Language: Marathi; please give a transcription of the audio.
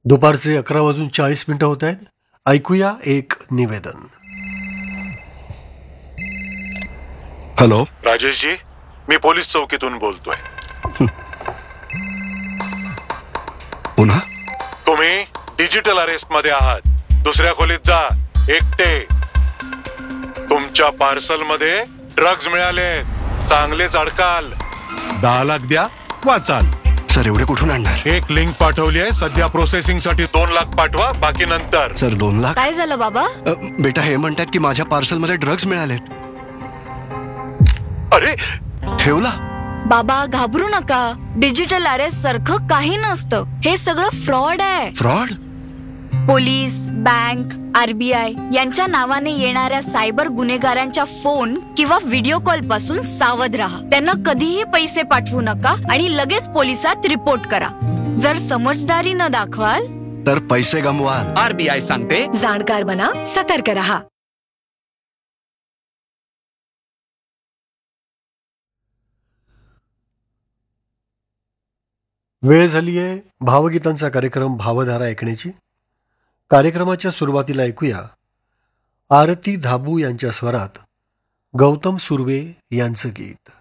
दुपारचे 11:40 होत आहेत. ऐकूया एक निवेदन. हॅलो, राजेशजी, मी पोलीस चौकीतून बोलतोय. पुन्हा तुम्ही डिजिटल अरेस्ट मध्ये आहात. दुसऱ्या खोलीत जा, एकटे. तुमच्या पार्सल मध्ये ड्रग्ज मिळाले. चांगलेच अडकाल. 10 लाख द्या, वाचाल. सर, एवढे कुठून आणणार? एक लिंक पाठवली आहे. सध्या प्रोसेसिंग साठी 2 लाख पाठवा, बाकी नंतर. सर, 2 लाख? काय झालं बाबा? बेटा, हे म्हणतात की माझ्या पार्सल मध्ये ड्रग्ज मिळालेत. अरे, ठेवला? बाबा घाबरू नका. डिजिटल अरेस्ट सारखं काही नसतं. हे सगळं फ्रॉड आहे. फ्रॉड? पोलीस, बँक, RBI यांच्या नावाने येणाऱ्या सायबर गुन्हेगारांच्या फोन किंवा व्हिडिओ कॉल पासून सावध राहा. त्यांना कधीही पैसे पाठवू नका आणि लगेच पोलिसात रिपोर्ट करा. जर समजदारी न दाखवाल तर पैसे गमवाल. RBI सांगते, जाणकार बना, सतर्क रहा. वेळ झाली आहे भावगीतांचा कार्यक्रम भावधारा ऐकण्याची. कार्यक्रमाच्या सुरुवातीला ऐकूया आरती धाबू यांच्या स्वरात गौतम सुर्वे यांचं गीत.